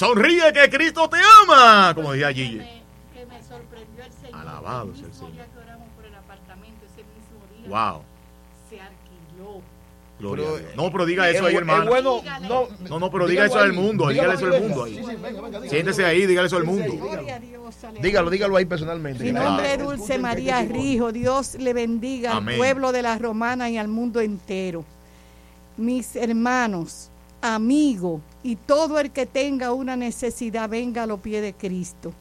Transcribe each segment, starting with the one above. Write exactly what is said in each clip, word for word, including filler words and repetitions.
Sonríe que Cristo te ama, como decía Gigi. Que me sorprendió el Señor. Alabado el sea el mismo Señor. día que oramos por el apartamento, ese mismo día Wow. se alquiló. Gloria Pero, a Dios. No, pero diga eso ahí, Es hermano. bueno, no, No, no, pero diga eso al mundo, dígale eso al mundo ahí. Sí, sí, venga, venga, Siéntese ahí, dígale eso al Sí, sí, mundo. dígalo. Gloria a Dios, aleluya. Dígalo, dígalo ahí personalmente. Mi que nombre la- es Dulce escuchen María que- que- Rijo. Dios le bendiga Amén. al pueblo de la Romana y al mundo entero. Mis hermanos, amigos y todo el que tenga una necesidad, venga a los pies de Cristo.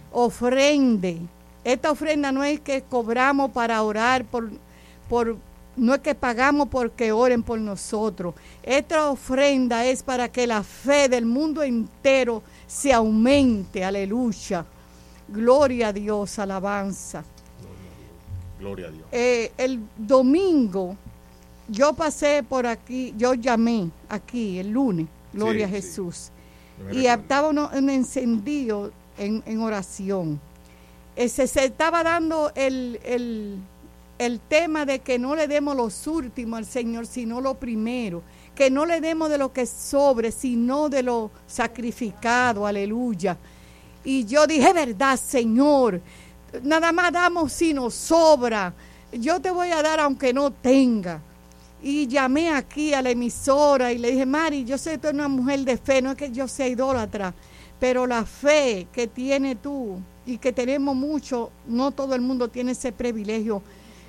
Ofrende. Esta ofrenda no es que cobramos para orar por, por no es que pagamos porque oren por nosotros. Esta ofrenda es para que la fe del mundo entero se aumente. Aleluya. Gloria a Dios, alabanza. Gloria a Dios. Eh, el domingo yo pasé por aquí, yo llamé aquí el lunes, Gloria Sí, a sí. Jesús, Yo me y recuerdo. estaba uno- un encendido en, en oración. Ese, se estaba dando el, el, el tema de que no le demos los últimos al Señor, sino lo primero, que no le demos de lo que sobre, sino de lo sacrificado, aleluya. Y yo dije, verdad, Señor, nada más damos si nos sobra, yo te voy a dar aunque no tenga. Y llamé aquí a la emisora y le dije, Mari, yo sé que tú eres una mujer de fe, no es que yo sea idólatra, pero la fe que tienes tú y que tenemos mucho, no todo el mundo tiene ese privilegio.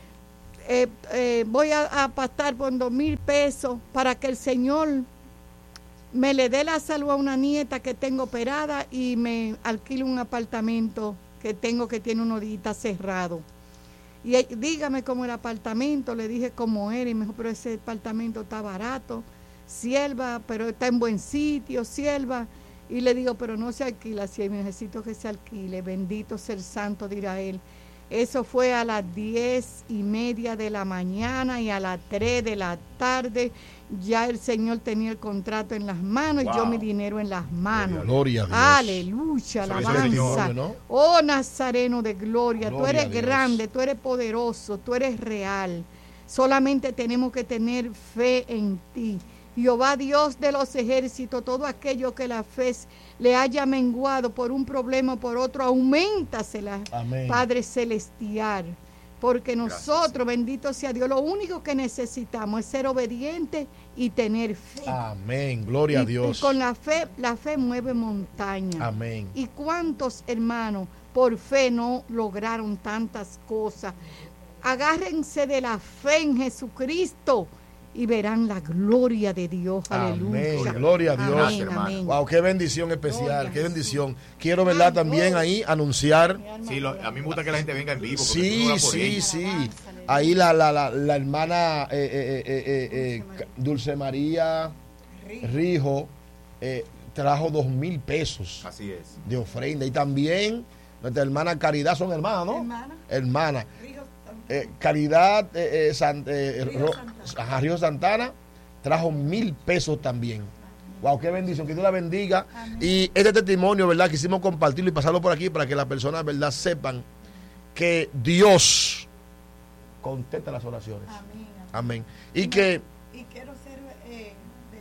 Eh, eh, voy a, a pastar por dos mil pesos para que el Señor me le dé la salud a una nieta que tengo operada y me alquile un apartamento que tengo que tiene unos días cerrado. Y eh, dígame cómo el apartamento, le dije cómo era y me dijo, pero ese apartamento está barato, sierva, pero está en buen sitio, sierva. Y le digo, pero no se alquila, si necesito que se alquile, bendito sea el santo, dirá él. Eso fue a las diez y media de la mañana y a las tres de la tarde ya el Señor tenía el contrato en las manos Wow. y yo mi dinero en las manos. Gloria a Dios. Aleluya, Eso es alabanza. testimonio, ¿no? Oh Nazareno de gloria, tú Gloria eres a Dios. grande, tú eres poderoso, tú eres real. Solamente tenemos que tener fe en ti. Jehová Dios de los ejércitos, todo aquello que la fe le haya menguado por un problema o por otro, auméntasela, Amén. Padre Celestial. Porque nosotros, Gracias. bendito sea Dios, lo único que necesitamos es ser obedientes y tener fe. Amén. Gloria a Y- Dios. Y con la fe, la fe mueve montaña. Amén. ¿Y cuántos hermanos por fe no lograron tantas cosas? Agárrense de la fe en Jesucristo y verán la gloria de Dios. Aleluya. Amén. Gloria a Dios. Amén, hermano. amén. Wow, qué bendición especial, Gloria qué a bendición. Quiero, ¿verdad? Ay, También gloria. ahí anunciar. Sí, lo- a mí me gusta que la gente venga en vivo. porque Sí, uno ora por sí, ellos. sí. Ahí la, la, la, la hermana eh, eh, eh, eh, eh, Dulce María Rijo eh, trajo dos mil pesos Así es. de ofrenda. Y también nuestra hermana Caridad, son hermanas, ¿no? Hermana. Hermana. Eh, Caridad eh, eh, San- eh, Río Ro- Santana. ajá, Río Santana trajo mil pesos también. Wow, qué bendición, que Dios la bendiga. Y este testimonio, ¿verdad? Quisimos compartirlo y pasarlo por aquí para que las personas, ¿verdad?, sepan que Dios contesta las oraciones. Amén. Amén. Y que Y quiero ser eh,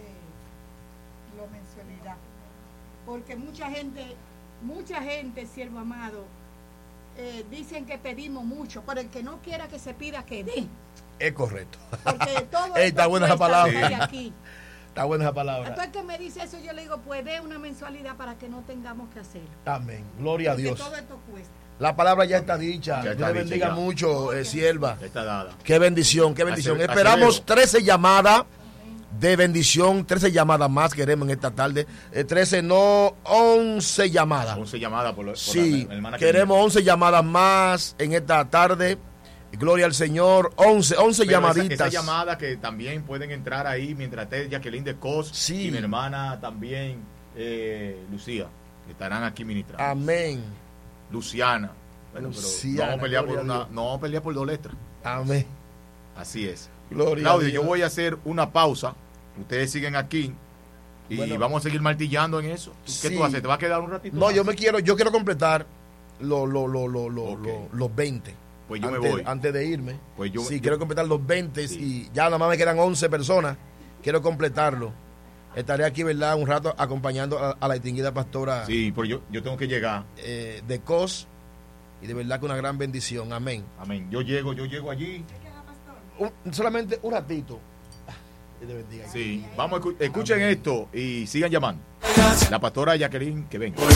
de la mensualidad. Porque mucha gente, mucha gente, siervo amado, eh, dicen que pedimos mucho, pero el que no quiera que se pida, que dé. es correcto. Porque todo Ey, esto está buena esa cuesta palabra. lo que hay aquí. Está buena esa palabra. Entonces, que me dice eso, yo le digo, pues dé una mensualidad para que no tengamos que hacerlo. Amén. Gloria a Porque Dios. todo esto cuesta. La palabra ya está dicha. Ya Dios está le dicha bendiga ya. mucho, eh, sierva. Ya está dada. Qué bendición, qué bendición. Ace- Esperamos acelero. trece llamadas de bendición, trece llamadas más queremos en esta tarde. Eh, trece, no, once llamadas. once llamadas por, por Sí, la hermana queremos once llamadas más en esta tarde. Gloria al Señor. once, once Pero esa- llamaditas. Esa, llamada que también pueden entrar ahí mientras esté Jacqueline de Cos Sí. y mi hermana también, eh, Lucía, que estarán aquí ministrando. Amén. Luciana. Bueno, Luciana, pero no vamos a pelear por gloria a una, Dios. no vamos a pelear por dos letras. Amén. Así es. Gloria Claudio, a Dios. yo voy a hacer una pausa. Ustedes siguen aquí y Bueno. vamos a seguir martillando en eso. ¿Qué Sí. tú haces? ¿Te va a quedar un ratito? No, más? yo me quiero, yo quiero completar lo, lo, lo, lo, lo- Ok. lo- los veinte. Pues yo me antes, voy. antes de irme. Pues yo- sí, yo- quiero completar los veinte Sí. y ya nada más me quedan once personas. Quiero completarlo. estaré aquí, ¿verdad? Un rato acompañando a, a la distinguida pastora. Sí, pero yo, yo tengo que llegar. Eh, de C O S, y de verdad que una gran bendición. Amén. Amén. Yo llego, yo llego allí. Un, solamente un ratito. Dios te bendiga. Sí, vamos, escuchen esto y sigan llamando. La pastora Jacqueline, que ven.